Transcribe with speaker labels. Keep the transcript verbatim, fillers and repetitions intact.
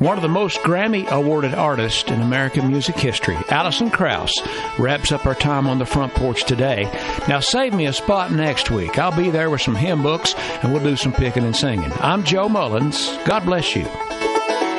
Speaker 1: One of the most Grammy-awarded artists in American music history, Alison Krauss, wraps up our time on the front porch today. Now save me a spot next week. I'll be there with some hymn books, and we'll do some picking and singing. I'm Joe Mullins. God bless you.